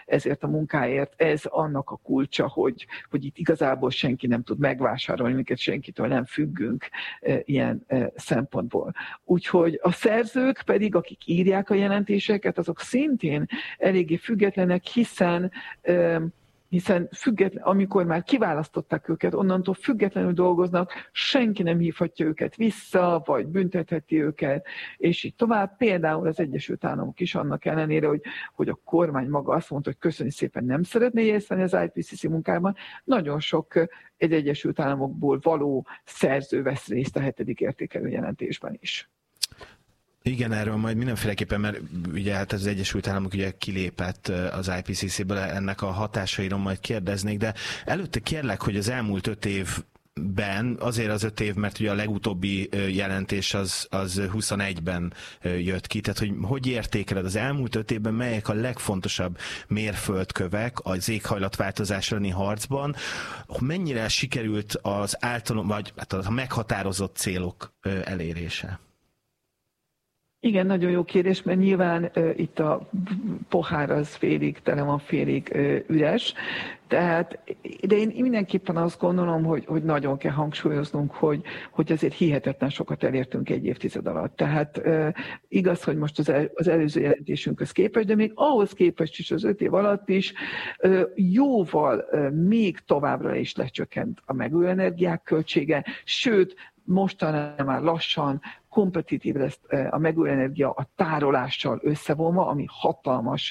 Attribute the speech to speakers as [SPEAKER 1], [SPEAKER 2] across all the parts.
[SPEAKER 1] ezért a munkáért. Ez annak a kulcsa, hogy itt igazából senki nem tud megvásárolni minket, senkitől nem függünk ilyen szempontból. Úgyhogy a szerzők pedig, akik írják a jelentéseket, azok szintén eléggé függetlenek, hiszen amikor már kiválasztották őket, onnantól függetlenül dolgoznak, senki nem hívhatja őket vissza, vagy büntetheti őket, és így tovább. Például az Egyesült Államok is annak ellenére, hogy a kormány maga azt mondta, hogy köszönjük szépen, nem szeretné részt venni az IPCC munkában, nagyon sok egy Egyesült Államokból való szerző vesz részt a 7. értékelő jelentésben is.
[SPEAKER 2] Igen, erről majd mindenféleképpen, mert ugye hát az Egyesült Államok ugye kilépett az IPCC-ből, ennek a hatásairól majd kérdeznék, de előtte kérlek, hogy az elmúlt 5 évben, azért az 5 év, mert ugye a legutóbbi jelentés az 21-ben jött ki, tehát hogy értékeled az elmúlt 5 évben, melyek a legfontosabb mérföldkövek az éghajlatváltozás elleni harcban, mennyire sikerült az vagy a meghatározott célok elérése?
[SPEAKER 1] Igen, nagyon jó kérdés, mert nyilván itt a pohár az félig tele van, félig üres. De én mindenképpen azt gondolom, hogy nagyon kell hangsúlyoznunk, hogy azért hihetetlen sokat elértünk egy évtized alatt. Tehát igaz, hogy most az előző jelentésünkhöz képest, de még ahhoz képest is az 5 év alatt is jóval még továbbra is lecsökkent a megújuló energiák költsége, sőt, mostanában már lassan kompetitív lesz a megújuló energia a tárolással összevonva, ami hatalmas,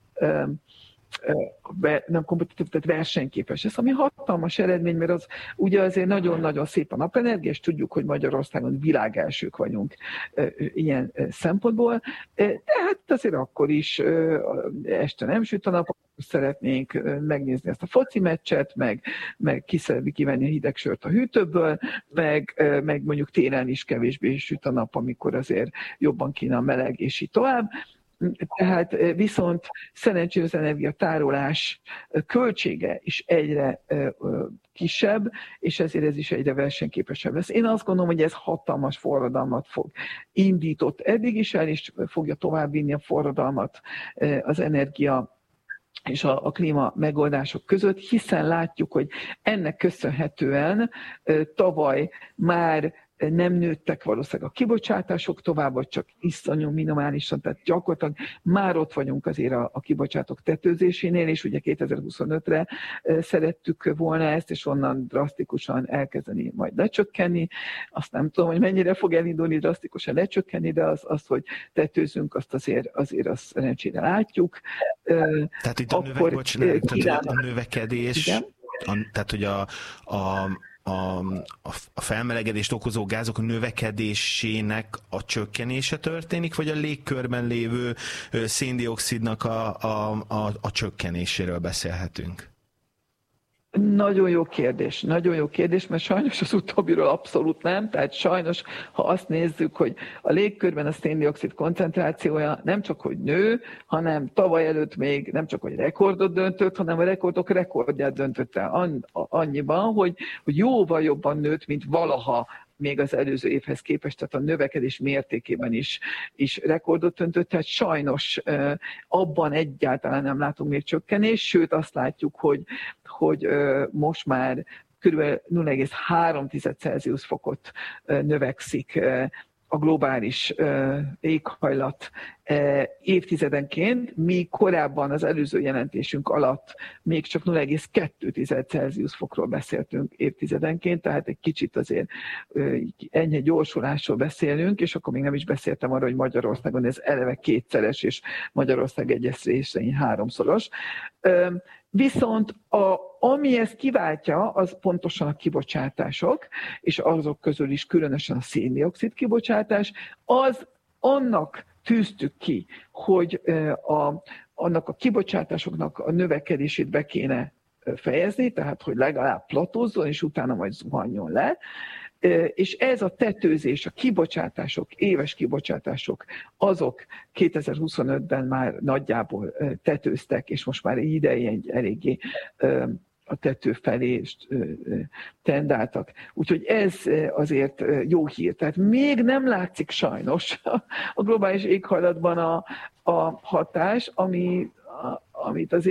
[SPEAKER 1] nem kompetitív, tehát versenyképes. Ez ami hatalmas eredmény, mert az ugye azért nagyon-nagyon szép a napenergia, és tudjuk, hogy Magyarországon világelsők vagyunk ilyen szempontból, de hát azért akkor is este nem süt a nap, szeretnénk megnézni ezt a foci meccset, meg kivenni a hideg sört a hűtőből, meg mondjuk télen is kevésbé süt a nap, amikor azért jobban kéne a meleg, és így tovább. Tehát viszont szerencsére az energiatárolás költsége is egyre kisebb, és ezért ez is egyre versenyképesebb lesz. Én azt gondolom, hogy ez hatalmas forradalmat indított eddig is el, és fogja továbbvinni a forradalmat az energia és a klíma megoldások között, hiszen látjuk, hogy ennek köszönhetően tavaly már nem nőttek valószínűleg a kibocsátások tovább, vagy csak iszonyú minimálisan, tehát gyakorlatilag már ott vagyunk azért a kibocsátók tetőzésénél, és ugye 2025-re szerettük volna ezt, és onnan drasztikusan elkezdeni majd lecsökkenni. Azt nem tudom, hogy mennyire fog elindulni drasztikusan lecsökkenni, de az hogy tetőzünk, azt azért azt szerencsére látjuk.
[SPEAKER 2] Tehát itt a növekedés, tehát hogy a felmelegedést okozó gázok növekedésének a csökkenése történik, vagy a légkörben lévő széndioxidnak a csökkenéséről beszélhetünk?
[SPEAKER 1] Nagyon jó kérdés, mert sajnos az utóbbiról abszolút nem, tehát sajnos, ha azt nézzük, hogy a légkörben a széndioxid koncentrációja nem csak hogy nő, hanem tavaly előtt még nem csak hogy rekordot döntött, hanem a rekordok rekordját döntött el annyiban, hogy jóval jobban nőtt, mint valaha még az előző évhez képest, tehát a növekedés mértékében is rekordot döntött, tehát sajnos abban egyáltalán nem látunk még csökkenést, sőt azt látjuk, hogy most már kb. 0,3 Celsius fokot növekszik a globális éghajlat évtizedenként, míg korábban az előző jelentésünk alatt még csak 0,2 Celsius fokról beszéltünk évtizedenként, tehát egy kicsit azért enyhe gyorsulásról beszélünk, és akkor még nem is beszéltem arra, hogy Magyarországon ez eleve kétszeres, és Magyarország egyes részein 3-szoros. Viszont ami ezt kiváltja, az pontosan a kibocsátások, és azok közül is különösen a széndioxid kibocsátás, annak tűztük ki, hogy annak a kibocsátásoknak a növekedését be kéne fejezni, tehát hogy legalább platózzon, és utána majd zuhanjon le. És ez a tetőzés, a kibocsátások, éves kibocsátások, azok 2025-ben már nagyjából tetőztek, és most már idején eléggé a tető felé tendáltak. Úgyhogy ez azért jó hír. Tehát még nem látszik sajnos a globális éghajlatban a hatás, amit azért